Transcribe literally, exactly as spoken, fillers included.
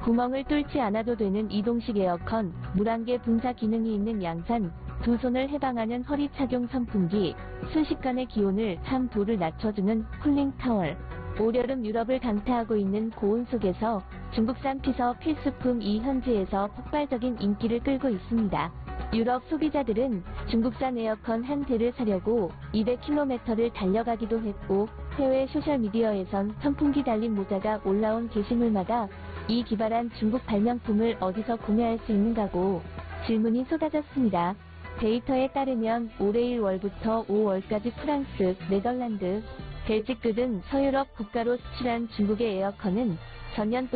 구멍을 뚫지 않아도 되는 이동식 에어컨, 물안개 분사 기능이 있는 양산, 두 손을 해방하는 허리 착용 선풍기, 순식간에 기온을 삼 도를 낮춰주는 쿨링 타월. 올여름 유럽을 강타하고 있는 고온 속에서 중국산 피서 필수품이 현지에서 폭발적인 인기를 끌고 있습니다. 유럽 소비자들은 중국산 에어컨 한 대를 사려고 이백 킬로미터를 달려가기도 했고, 해외 소셜미디어에선 선풍기 달린 모자가 올라온 게시물마다 이 기발한 중국 발명품을 어디서 구매할 수 있는가고 질문이 쏟아졌습니다. 데이터에 따르면 올해 일월부터 오월까지 프랑스, 네덜란드, 벨지크 등 서유럽 국가로 수출한 중국의 에어컨은 전년